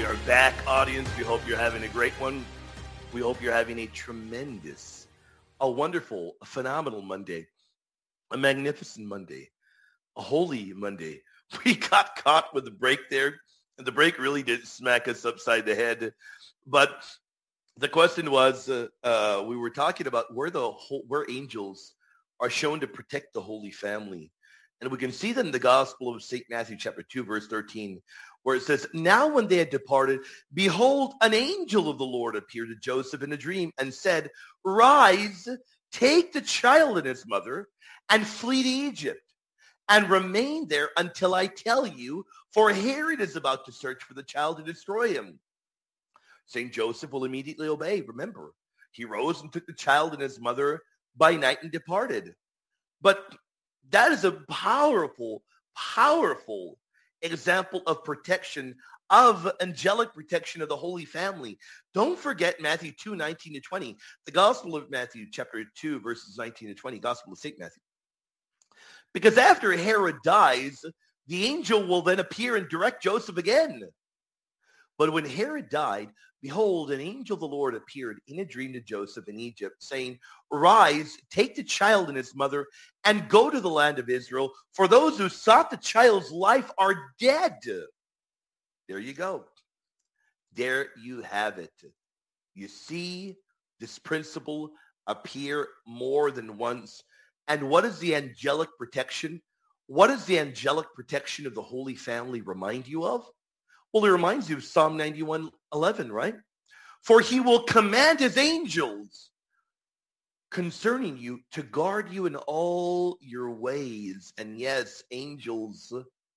We are back, audience. We hope you're having a great one. We hope you're having a tremendous, a wonderful, a phenomenal Monday, a magnificent Monday, a holy Monday. We got caught with the break there, and the break really did smack us upside the head. But the question was, we were talking about where angels are shown to protect the Holy Family. And we can see that in the Gospel of St. Matthew chapter 2, verse 13, where it says, "Now when they had departed, behold, an angel of the Lord appeared to Joseph in a dream and said, 'Rise, take the child and his mother, and flee to Egypt, and remain there until I tell you, for Herod is about to search for the child to destroy him.' St. Joseph will immediately obey. Remember, he rose and took the child and his mother by night and departed." But that is a powerful, powerful example of protection, of angelic protection of the Holy Family. Don't forget Matthew 2, 19 to 20. The Gospel of Matthew, chapter 2, verses 19 to 20, Gospel of St. Matthew. Because after Herod dies, the angel will then appear and direct Joseph again. But when Herod died, behold, an angel of the Lord appeared in a dream to Joseph in Egypt, saying, "Rise, take the child and his mother, and go to the land of Israel, for those who sought the child's life are dead." There you go. There you have it. You see this principle appear more than once. And what is the angelic protection? What does the angelic protection of the Holy Family remind you of? Well, it reminds you of Psalm 91:11, right? "For he will command his angels concerning you to guard you in all your ways." And yes, angels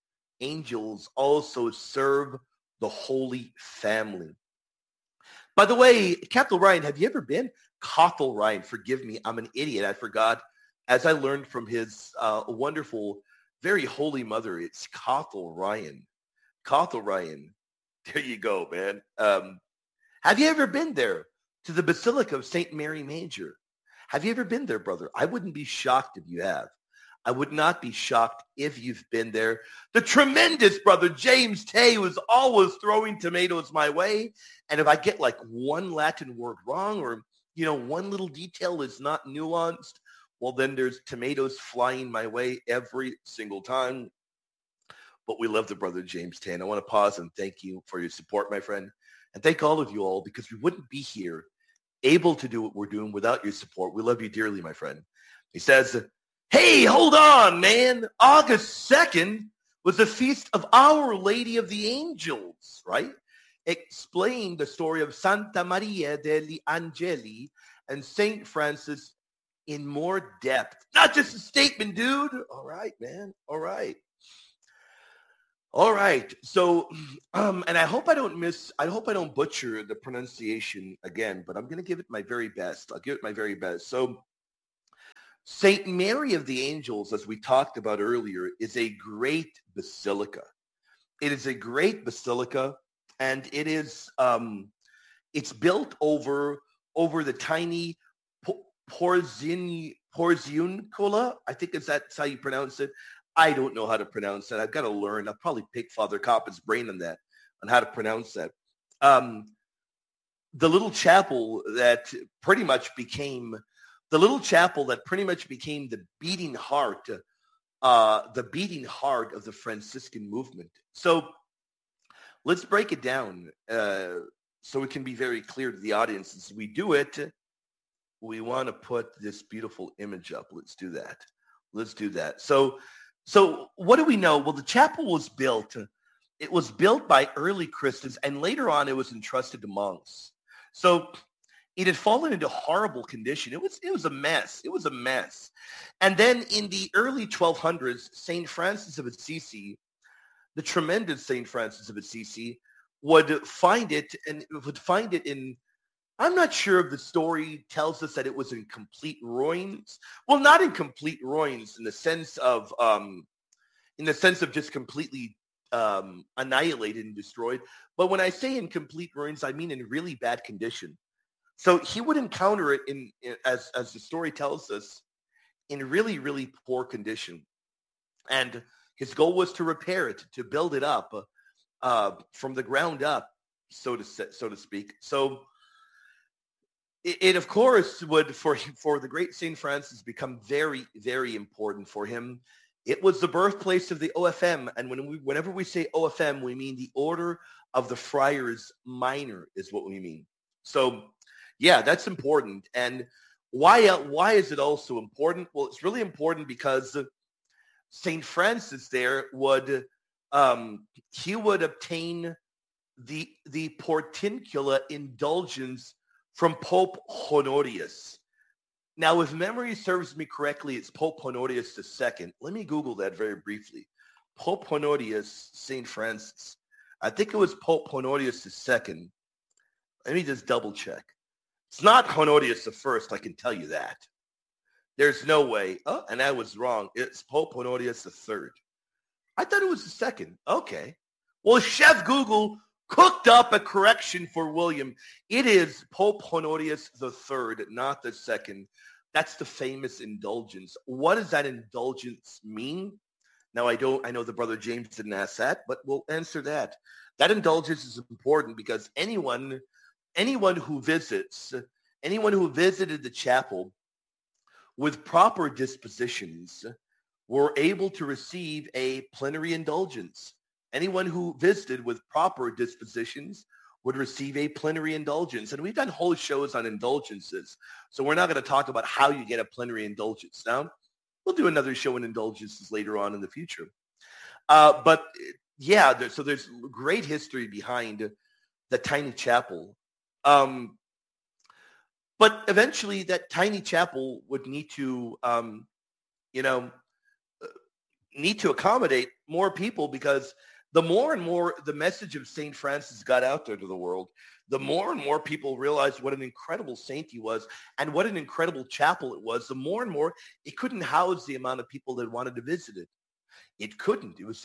also serve the Holy Family. By the way, Cathal Ryan, have you ever been? Cathal Ryan, forgive me, I'm an idiot. I forgot. As I learned from his wonderful, very holy mother, it's Cathal Ryan. Cathal Ryan. There you go, man. Have you ever been there to the Basilica of St. Mary Major? Have you ever been there, brother? I wouldn't be shocked if you have. I would not be shocked if you've been there. The tremendous brother James Tay was always throwing tomatoes my way. And if I get like one Latin word wrong, or, one little detail is not nuanced, well, then there's tomatoes flying my way every single time. But we love the brother James Tay. And I want to pause and thank you for your support, my friend. And thank all of you all, because we wouldn't be here able to do what we're doing without your support. We love you dearly, my friend. He says, "Hey, hold on, man. August 2nd was the feast of Our Lady of the Angels," right? Explain the story of Santa Maria degli Angeli and St. Francis in more depth. Not just a statement, dude. All right, man. All right. All right. So, and I hope I don't butcher the pronunciation again, but I'm going to give it my very best. I'll give it my very best. So, St. Mary of the Angels, as we talked about earlier, is a great basilica. It is a great basilica, and it is, it's built over the tiny Porziuncula. I think that's how you pronounce it. I don't know how to pronounce that. I've got to learn. I'll probably pick Father Coppa's brain on that, on how to pronounce that. The little chapel that pretty much became the beating heart of the Franciscan movement. So let's break it down so it can be very clear to the audience. As we do it, we want to put this beautiful image up. Let's do that. So what do we know? Well, the chapel was built. It was built by early Christians, and later on it was entrusted to monks. So it had fallen into horrible condition. It was a mess. It was a mess. And then in the early 1200s, St. Francis of Assisi, the tremendous St. Francis of Assisi, would find it in, I'm not sure if the story tells us that it was in complete ruins. Well, not in complete ruins in the sense of just completely annihilated and destroyed. But when I say in complete ruins, I mean in really bad condition. So he would encounter it as the story tells us, in really, really poor condition. And his goal was to repair it, to build it up from the ground up. so to speak. So it of course would for the great Saint Francis become very very important for him. It was the birthplace of the OFM, and whenever we say OFM, we mean the Order of the Friars Minor is what we mean. So yeah, that's important. And why is it also important? Well, it's really important because Saint Francis there would he would obtain the Portiuncula indulgence from Pope Honorius. Now, if memory serves me correctly, it's Pope Honorius II. Let me Google that very briefly. Pope Honorius, St. Francis. I think it was Pope Honorius II. Let me just double check. It's not Honorius I, I can tell you that. There's no way. Oh, and I was wrong. It's Pope Honorius III. I thought it was the second. Okay. Well, Chef Google cooked up a correction for William. It is Pope Honorius III, not the second. That's the famous indulgence. What does that indulgence mean? Now, I know the brother James didn't ask that, but we'll answer that. That indulgence is important because anyone who visited the chapel with proper dispositions were able to receive a plenary indulgence. Anyone who visited with proper dispositions would receive a plenary indulgence. And we've done whole shows on indulgences. So we're not going to talk about how you get a plenary indulgence. Now, we'll do another show on indulgences later on in the future. But yeah, so there's great history behind the tiny chapel. But eventually that tiny chapel would need to, need to accommodate more people because the more and more the message of St. Francis got out there to the world, the more and more people realized what an incredible saint he was and what an incredible chapel it was. The more and more it couldn't house the amount of people that wanted to visit it. It couldn't. It was